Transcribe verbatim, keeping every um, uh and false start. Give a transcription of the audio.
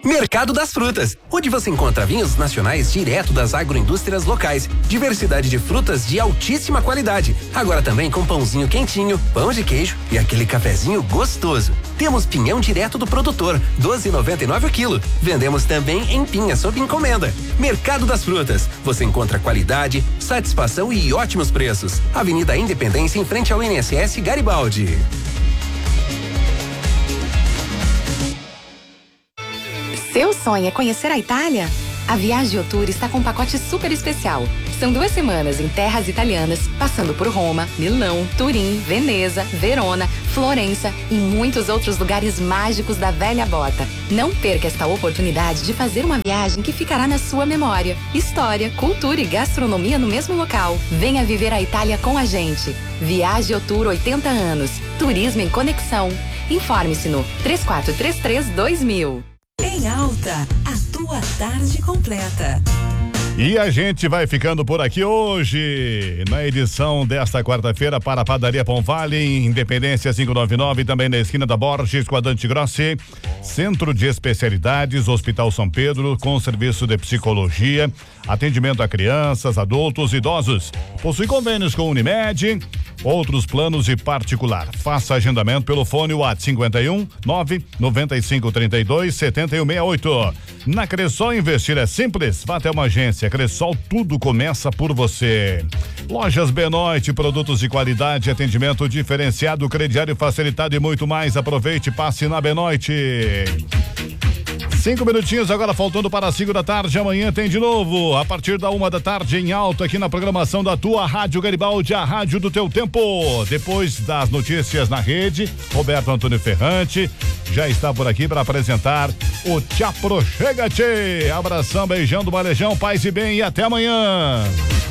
Mercado das Frutas, onde você encontra vinhos nacionais direto das agroindústrias locais, diversidade de frutas de altíssima qualidade. Agora também com pãozinho quentinho, pão de queijo e aquele cafezinho gostoso. Temos pinhão direto do produtor, doze e noventa e nove o quilo. Vendemos também em pinha sob encomenda. Mercado das Frutas, você encontra qualidade, satisfação e ótimos preços. Avenida Independência, em frente ao I N S S Garibaldi. Seu sonho é conhecer a Itália? A Viaggio Tour está com um pacote super especial. São duas semanas em terras italianas, passando por Roma, Milão, Turim, Veneza, Verona, Florença e muitos outros lugares mágicos da velha bota. Não perca esta oportunidade de fazer uma viagem que ficará na sua memória. História, cultura e gastronomia no mesmo local. Venha viver a Itália com a gente. Viaggio Tour oitenta anos. Turismo em conexão. Informe-se no três quatro três três dois mil. Em Alta, a tua tarde completa. E a gente vai ficando por aqui hoje, na edição desta quarta-feira para a Padaria Pão Vale, em Independência quinhentos e noventa e nove, também na esquina da Borges, com a Dante Grossi. Centro de Especialidades, Hospital São Pedro, com serviço de psicologia, atendimento a crianças, adultos, idosos. Possui convênios com Unimed, outros planos e particular. Faça agendamento pelo fone WhatsApp cinquenta e um, nove noventa e cinco, trinta e dois, setenta e um, sessenta e oito. Na Cressol investir é simples, vá até uma agência. Cressol, tudo começa por você. Lojas Benoit, produtos de qualidade, atendimento diferenciado, crediário facilitado e muito mais. Aproveite e passe na Benoit. Cinco minutinhos agora faltando para as cinco da tarde. Amanhã tem de novo, a partir da uma da tarde, em Alta, aqui na programação da tua Rádio Garibaldi, a rádio do teu tempo. Depois das notícias na rede, Roberto Antônio Ferrante já está por aqui para apresentar o Tchá Pro Chega Tchê. Abração, beijão do Balejão, paz e bem e até amanhã.